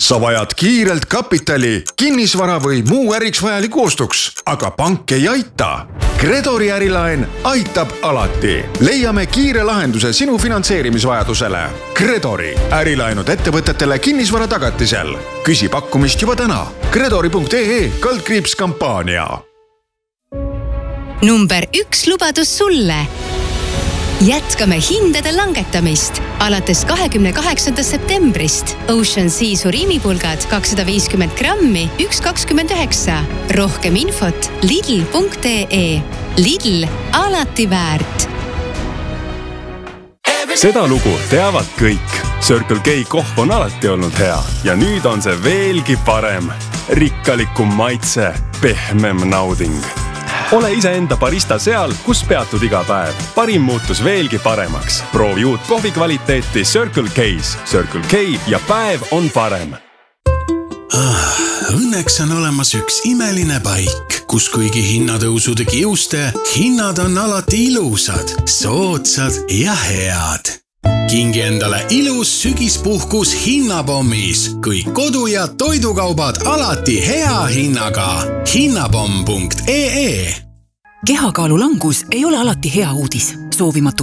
sa vajad kiirelt kapitali, kinnisvara või muu äriks vajaliku ostuks, aga pank ei aita. Gredori ärilaen aitab alati. Leiame kiire lahenduse sinu finantseerimisvajadusele. Gredori ärilaenud ettevõtetele kinnisvara tagatisel. Küsi pakkumist juba täna. Gredori.ee/kampaania. Number 1 lubadus sulle. Jätkame hindade langetamist. Alates 28. septembrist Ocean Sea surimipulgad 250 grammi 1,29. Rohkem infot lidl.ee. Lidl, alati väärt. Seda lugu teavad kõik. Circle K kohv on alati olnud hea ja nüüd on see veelgi parem. Rikkalikum maitse, pehmem nauding. Ole iseenda barista seal, kus peatud iga päev. Parim muutus veelgi paremaks. Proovi uut kohvi kvaliteeti Circle K's. Circle K ja päev on parem. Õnneks on olemas üks imeline paik, kus kuigi hinnatõusude kiuste, hinnad on alati ilusad, soodsad ja head. Kingi endale ilus sügispuhkus hinnapommis. Kõik kodu- ja toidukaubad alati hea hinnaga. Hinnapomm.ee. Kehakaalu langus ei ole alati hea uudis. Soovimatu